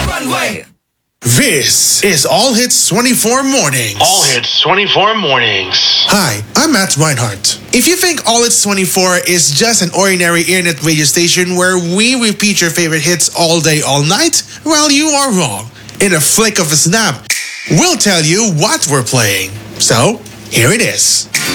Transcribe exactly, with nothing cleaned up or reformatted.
Runway. This is All Hits twenty-four Mornings. All Hits twenty-four Mornings. Hi, I'm Matt Reinhardt. If you think All Hits twenty-four is just an ordinary internet radio station where we repeat your favorite hits all day, all night, well, you are wrong. In a flick of a snap, we'll tell you what we're playing. So, here it is.